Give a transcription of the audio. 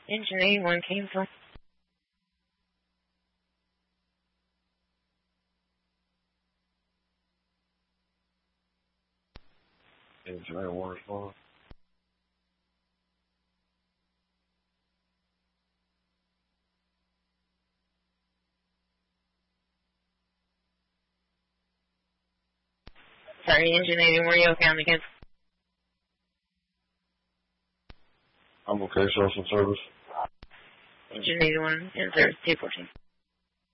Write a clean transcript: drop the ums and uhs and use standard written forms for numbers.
Engine 81 came from. Engine 81 respond. Sorry, Engine 81, were you okay on the kids? I'm okay, social service. Engine 81 in service 214.